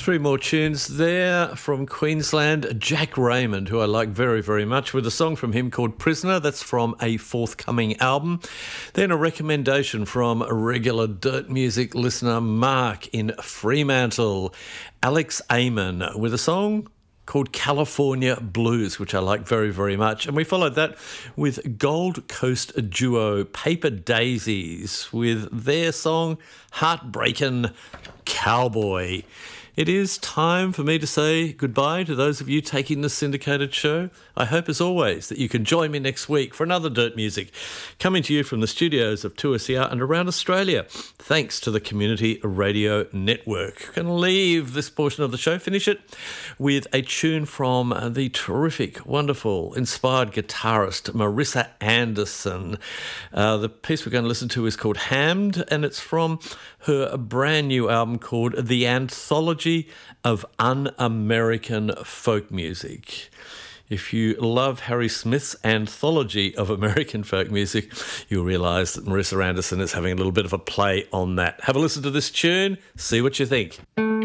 Three more tunes there from Queensland. Jack Raymond, who I like very, very much, with a song from him called Prisoner. That's from a forthcoming album. Then a recommendation from a regular Dirt Music listener, Mark in Fremantle. Alex Amon with a song called California Blues, which I like very, very much. And we followed that with Gold Coast duo Paper Daisies with their song Heartbreakin' Cowboy. It is time for me to say goodbye to those of you taking the syndicated show. I hope, as always, that you can join me next week for another Dirt Music, coming to you from the studios of 2SER and around Australia, thanks to the Community Radio Network. I'm going to leave this portion of the show, finish it, with a tune from the terrific, wonderful, inspired guitarist Marissa Anderson. The piece we're going to listen to is called Hammed, and it's from her brand new album called The Anthology of Un-American Folk Music. If you love Harry Smith's Anthology of American Folk Music, you'll realise that Marissa Anderson is having a little bit of a play on that. Have a listen to this tune, see what you think.